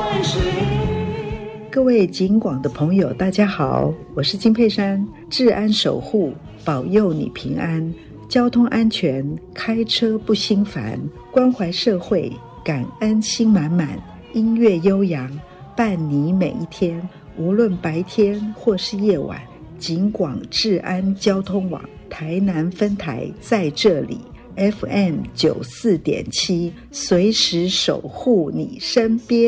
各位警广的朋友大家好，我是金佩珊，治安守护，保佑你平安，交通安全，开车不心烦，关怀社会，感恩心满满，音乐悠扬，伴你每一天，无论白天或是夜晚。警广治安交通网台南分台在这里， FM 94.7，随时守护你身边。